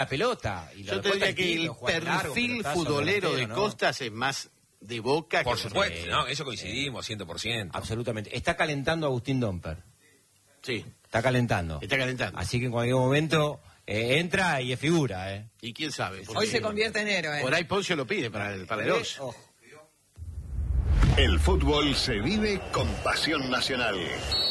la pelota. Y yo te diría que el perfil futbolero de Costas es más de Boca. Por supuesto, ¿no? Eso coincidimos, 100%. Absolutamente. Está calentando Agustín Domper. Sí. Está calentando. Está calentando. Así que en cualquier momento entra y es figura, Y quién sabe. Hoy se convierte en héroe. Por ahí Poncio lo pide para el 2. El fútbol se vive con pasión nacional.